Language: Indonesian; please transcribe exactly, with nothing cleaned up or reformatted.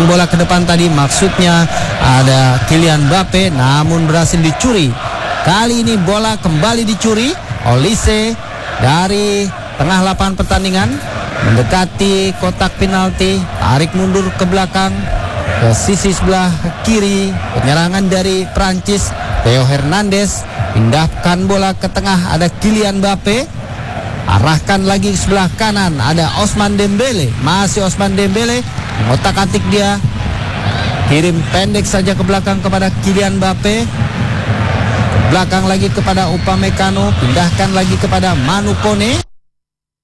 bola ke depan tadi, maksudnya ada Kylian Mbappe, namun berhasil dicuri. Kali ini bola kembali dicuri. Olise dari tengah lapangan pertandingan mendekati kotak penalti, tarik mundur ke belakang ke sisi sebelah kiri. Penyerangan dari Prancis, Theo Hernandez pindahkan bola ke tengah, ada Kylian Mbappe, arahkan lagi ke sebelah kanan, ada Ousmane Dembele, masih Ousmane Dembele, mengotak-atik dia, kirim pendek saja ke belakang kepada Kylian Mbappe, ke belakang lagi kepada Upamecano, pindahkan lagi kepada Manu Kone.